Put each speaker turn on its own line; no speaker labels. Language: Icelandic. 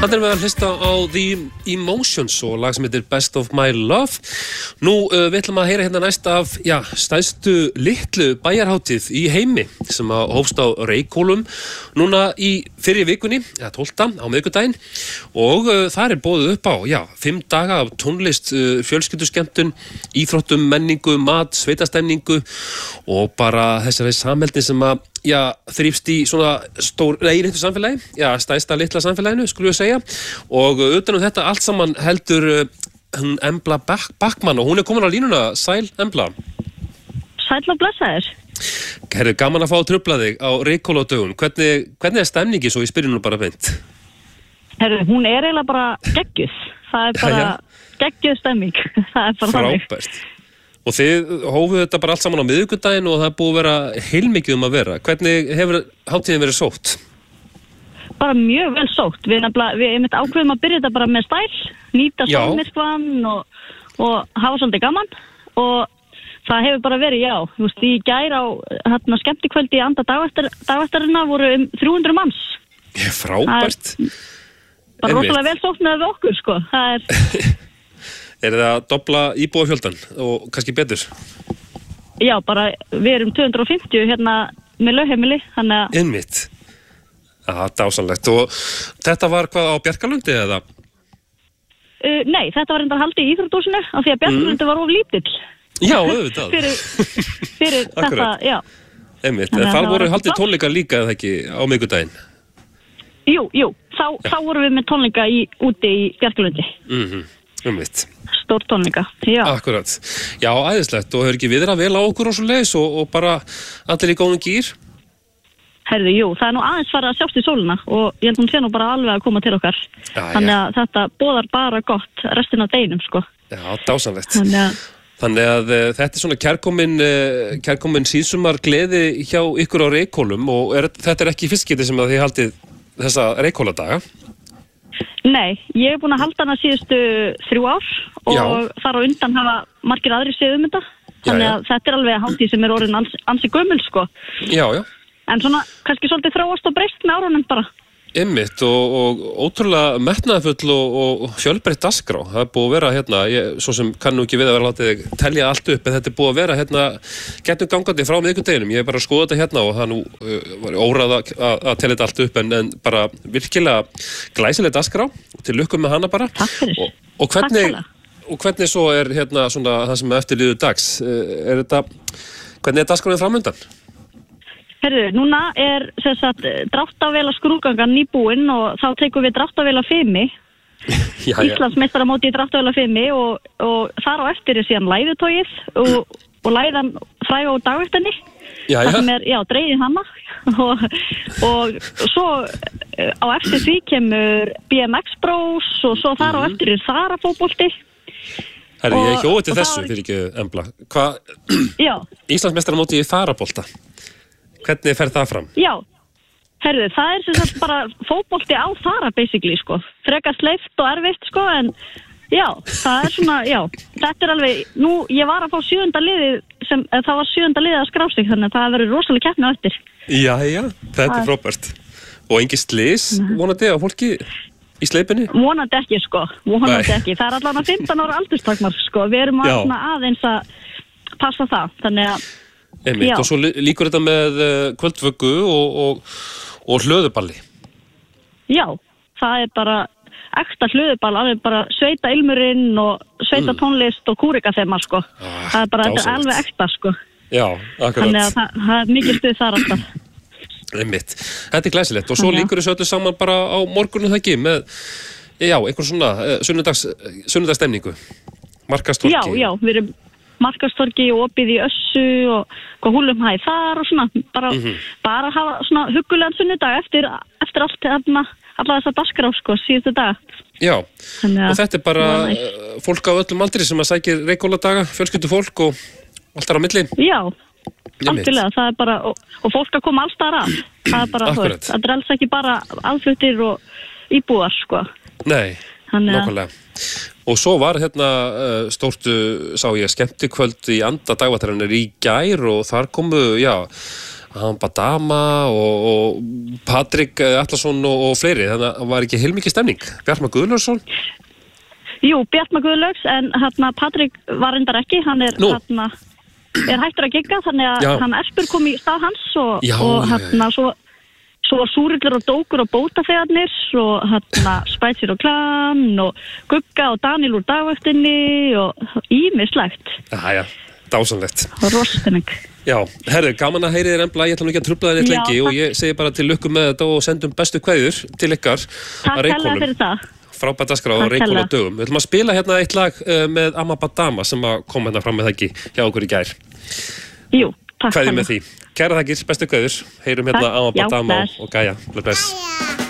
Þannig við að hlusta á The Emotions og lag sem heitir Best of My Love. Nú við ætlum að heyra hérna næst af stærstu litlu bæjarhátíð í heimi sem að hófst á Reykhólum núna í fyrri vikunni, 12. á miðvikudaginn og þar boðið upp á 5 daga af tónlist, fjölskylduskemmtun, íþróttum, menningu, mat, sveitastemningu og bara þessari samheldni sem að þrífst í svona stór litlu samfélagi, stærsta litla samfélaginu skulum við segja og utan þetta allt saman heldur hún Embla Backman og hún komin á línuna. Sæl Embla.
Sæl og blessaður.
Herru, gaman að fá að trufla þig á Reykhóladögun. Hvernig stemningi svo í spyrjunum bara beint?
Herru, hún eiginlega bara geggjuð. Það bara geggjuð stemming. Það bara þannig.
Frábært. Og þið hófuð þetta bara allt saman á miðvikudaginn og það búið að vera heilmikið að vera. Hvernig hefur hátíðin verið sótt?
Bara mjög vel sótt. Við einmitt ákveðum að byrja þetta bara með stæl, nýta sólmyrkvann og hafa svolítið gaman. Og það hefur bara verið, þú veist, í gær á skemmtikvöldi í anda dagvættarina voru 300 manns.
Frábært.
Bara rosalega vel sótt með okkur, sko. Það er...
Er það að dobla íbúafjöldan og kannski betur?
Já, bara við erum 250 hérna með lögheimili, þannig að...
Einmitt. Dásamlegt. Og þetta var hvað á Bjarkalundi eða?
Nei, þetta var reyndar haldið í íþróttúsinu af því að Bjarkalundi var of lítill.
Já, auðvitað.
fyrir þetta, já.
Einmitt. En þar voru haldið tónleika líka eða ekki á miðvikudaginn?
Jú. Þá vorum við með tónleika úti í Bjarkalundi.
Einmitt.
Stór tónleika, já.
Akkurat. Já, æðislegt og hefur ekki viðrað vel á okkur og svo leiðis og bara allir í góðum gír?
Herðu, jú, það er nú aðeins farið að sjást í sólina og ég held hún sé nú bara alveg að koma til okkar. Þannig að þetta boðar bara gott restina af deginum, sko.
Já, dásamlegt. Þannig að þetta er svona kærkomin síðsumar gleði hjá ykkur á Reykhólum og þetta er ekki fyrst skipti sem að þið haldið þessa Reykhóladaga?
Nei, ég búin að halda hana síðustu 3 ár og þar á undan hafa margir aðrir séð þetta. Þannig að þetta er alveg hátíð sem er orðin ansi gömul, sko. Já. En svona, kannski svolítið þróast og breyst með árunum bara. Einmitt
og ótrúlega metnaðarfull og fjölbreytt dagskrá. Það er búið að vera hérna, svo sem kann nú ekki við að vera látið telja allt upp, en þetta er búið að vera hérna gegnum gangandi frá miðvikudeginum. Ég er bara að skoða þetta hérna og það nú var óráð að telja þetta allt upp, en bara virkilega glæsileg dagskrá. Til lukku með hana bara.
Takk fyrir.
Og hvernig svo er hérna svona það sem eftir líður dags? Hvernig er dagskráin framundan?
Herðu, núna er dráttarvéla skrúðgangan nýbúinn og þá tekum við dráttarvéla 5. Íslandsmeistaramótið í dráttarvéla 5 og þar á eftir er síðan læðutóið og læðan fræga úr dagvættinni. Það sem er, dregið hana og svo á eftir því kemur BMX Bros og svo þar á eftir er Þarafótbolti.
Herðu, ég hjóði til þessu fyrir ekki, Embla. Íslandsmeistaramótið í Þarabolta. Hvernig fer það fram? Já, herðu, það er sem sagt bara fótbolti á Þara basically, sko. Frekar sleift og erfitt, sko, en það er svona, þetta er alveg, ég var að fá 7. liðið, það var 7. liðið að skrá sig, þannig að það verður rosalega keppni á eftir. Já, þetta er frábært. Og engin slys, vonandi á fólki í sleipinni? Vonandi ekki, sko, ekki. Það er allan að 15 ára aldurstakmark, sko. Við erum aðeins að passa það, þannig að Einmitt, og svo líkur þetta með kvöldvöggu og hlöðuballi. Já, það er bara ekta hlöðuball, alveg bara sveita ilmurinn og sveita tónlist og kúrikaþema, sko. Það er bara alveg ekta, sko. Já, akkurat. Þannig að það er mikið stuð þar alltaf. Einmitt, þetta er glæsilegt og svo líkur þessu öllu saman bara á morgunum það ekki með, einhver svona sunnudagsstemningu, markastorki. Já, við erum markastorki og opið í Össu og húlumhæð þar og svona bara hafa svona huggulegan sunnudag eftir allt alla þessa dagskrá, sko, síðustu dag. Já, og þetta er bara fólk á öllum aldri sem að sækir Reykhóladaga, fjölskyldufólk og allt þar á milli. Já, algjörlega, það er bara og fólk að koma alls þar að. Það er bara, það er alls ekki bara aðfluttir og íbúar, sko. Nei, nákvæmlega. Og svo var hérna sá ég skemmtikvöld í anda dagvættarinnar í gær og þar komu,
Ambadama og Patrik Atlason og fleiri, þannig að það var ekki heilmikið stemning. Bjartmar Guðlaugsson?
Jú, Bjartmar Guðlaugs, en Patrik var reyndar ekki, hann er hættur að gigga, þannig að hann Espur kom í stað hans og svo var Súrillur og Dókur og Bótafeðarnir og Spætsir og Klan og Gugga og Daniel úr dagvaktinni og ýmislegt.
Jæja, dásamlegt.
Rostinning.
Já, herðu, gaman að heyri þér Embla, ég ætla nú ekki að trufla þér neitt lengi og ég segi bara til lukku með þetta og sendum bestu kveðjur til ykkar.
Takk hérlega fyrir það.
Frábært dagskrá á Reykjólum á dögum. Við ætlum að spila hérna eitt lag með Ambadama sem kom hérna fram með það ekki hjá okkur í gær.
Jú, takk.
Kveðjum með því. Kæra þakkir, bestu kveðjur. Heyrum hérna Ambadama og Gaia. Bless.